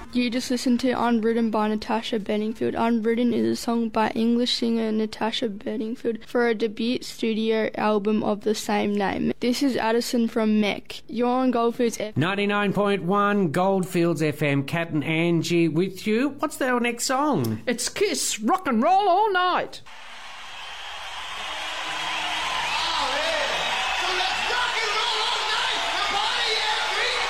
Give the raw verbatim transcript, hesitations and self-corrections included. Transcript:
You just listened to Unwritten by Natasha Bedingfield. Unwritten is a song by English singer Natasha Bedingfield for a debut studio album of the same name. This is Addison from Mech. You're on Goldfields F M. ninety-nine point one Goldfields F M. Cat and Angie with you. What's their next song? It's Kiss, Rock and Roll All Night.